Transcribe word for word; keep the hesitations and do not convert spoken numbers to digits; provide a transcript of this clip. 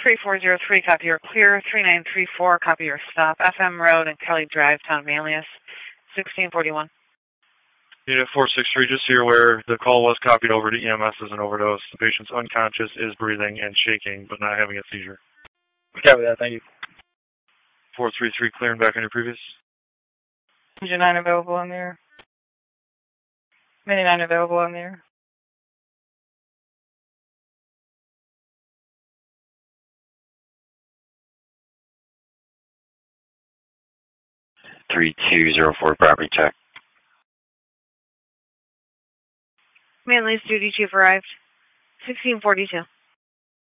three four zero three, copy your clear. three nine three four, copy your stop. F M Road and Kelly Drive, Town of Manlius, sixteen forty-one. Unit four six three, just so you're aware, the call was copied over to E M S as an overdose. The patient's unconscious, is breathing and shaking, but not having a seizure. Copy that, thank you. four three three, clearing back on your previous. Engine nine available on there. Mini nine available on there. three two zero four, property check. Manlius duty chief arrived. sixteen forty-two.